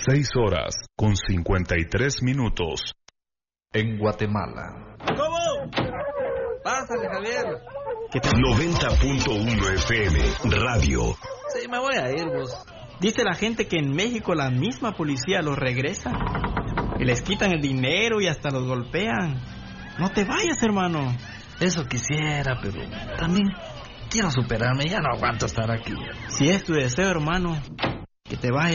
6:53 en Guatemala. ¿Cómo? Pásale, Javier. 90.1 FM Radio. Sí, me voy a ir, vos. Dice la gente que en México la misma policía los regresa y les quitan el dinero y hasta los golpean. No te vayas, hermano. Eso quisiera, pero también quiero superarme. Ya no aguanto estar aquí. Si es tu deseo, hermano, que te vayas.